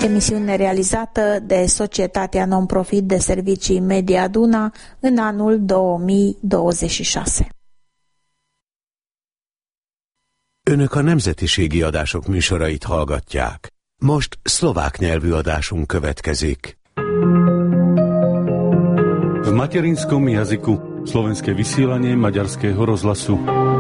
emisiune realizată de Societatea Non-Profit de Servicii Media Duna în anul 2026. Önök a nemzetiségi adások műsorait hallgatják. Most szlovák nyelvű adásunk következik. V materinskom jazyku slovenské vysielanie Maďarského rozhlasu.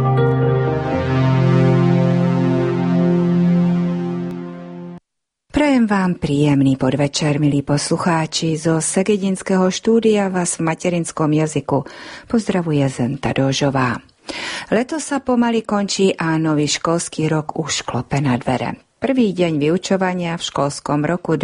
Prajem vám príjemný podvečer, milí poslucháči. Zo Segedinského štúdia vás v materinskom jazyku pozdravuje Zenta Dožová. Leto sa pomaly končí a nový školský rok už klope na dvere. Prvý deň vyučovania v školskom roku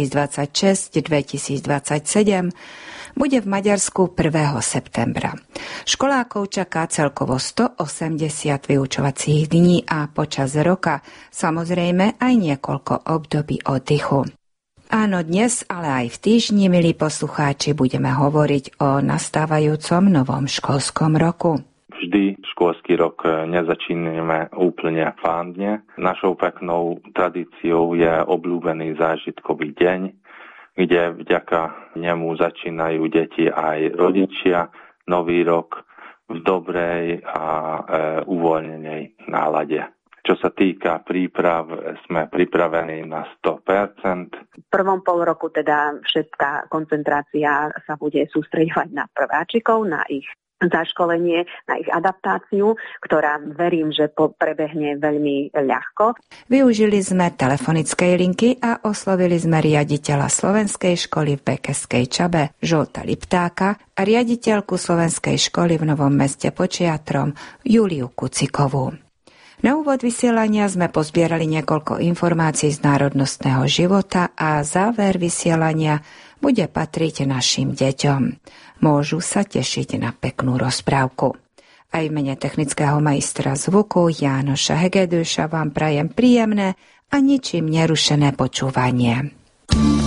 2026-2027 bude v Maďarsku 1. septembra. Školákov čaká celkovo 180 vyučovacích dní a počas roka samozrejme aj niekoľko období oddychu. Áno, dnes, ale aj v týždni, milí poslucháči, budeme hovoriť o nastávajúcom novom školskom roku. Vždy školský rok nezačíname úplne fandne. Našou peknou tradíciou je obľúbený zážitkový deň, kde vďaka nemu začínajú deti aj rodičia nový rok v dobrej a uvoľnenej nálade. Čo sa týka príprav, sme pripravení na 100%. V prvom pol roku teda všetká koncentrácia sa bude sústreďovať na prváčikov, na ich zaškolenie, na ich adaptáciu, ktorá verím, že prebehne veľmi ľahko. Využili sme telefonickej linky a oslovili sme riaditeľa slovenskej školy v Bekeskej Čabe Žolta Liptáka a riaditeľku slovenskej školy v Novom Meste pod Čiatrom Juliu Kucikovú. Na úvod vysielania sme pozbierali niekoľko informácií z národnostného života a záver vysielania bude patriť našim deťom. Môžu sa tešiť na peknú rozprávku. Aj v mene technického majstra zvuku Jánoša Hegedúša vám prajem príjemné a ničím nerušené počúvanie.